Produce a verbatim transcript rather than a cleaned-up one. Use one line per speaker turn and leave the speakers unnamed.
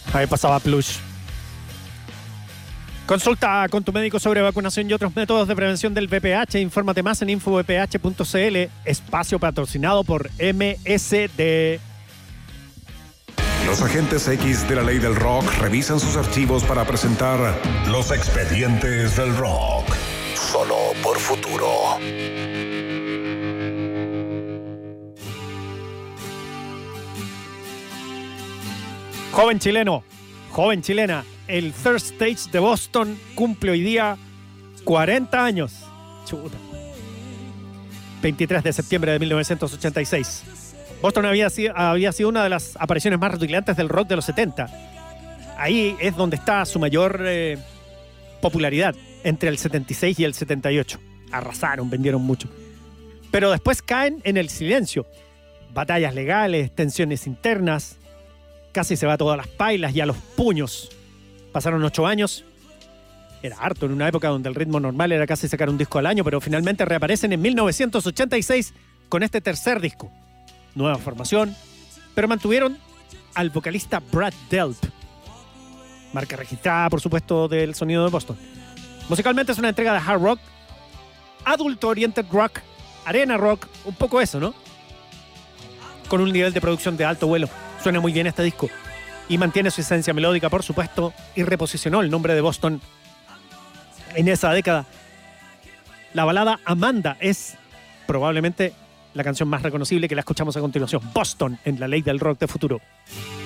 Ahí pasaba Plush. Consulta con tu médico sobre vacunación y otros métodos de prevención del V I H. Infórmate más en info v p h punto c l. Espacio patrocinado por M S D.
Los agentes X de la ley del rock revisan sus archivos para presentar Los Expedientes del Rock. Solo por Futuro.
Joven chileno, joven chilena, el Third Stage de Boston cumple hoy día cuarenta años. Chuta. veintitrés de septiembre de mil novecientos ochenta y seis. Boston había sido, había sido una de las apariciones más brillantes del rock de los setenta. Ahí es donde está su mayor eh, popularidad, entre el setenta y seis y el setenta y ocho. Arrasaron, vendieron mucho. Pero después caen en el silencio. Batallas legales, tensiones internas. Casi se va a todas las pailas y a los puños. Pasaron ocho años. Era harto en una época donde el ritmo normal era casi sacar un disco al año, pero finalmente reaparecen en mil novecientos ochenta y seis con este tercer disco. Nueva formación, pero mantuvieron al vocalista Brad Delp. Marca registrada, por supuesto, del sonido de Boston. Musicalmente es una entrega de hard rock, adult-oriented rock, arena rock, un poco eso, ¿no? Con un nivel de producción de alto vuelo. Suena muy bien este disco y mantiene su esencia melódica, por supuesto, y reposicionó el nombre de Boston en esa década. La balada Amanda es probablemente la canción más reconocible que la escuchamos a continuación. Boston en la ley del rock de futuro.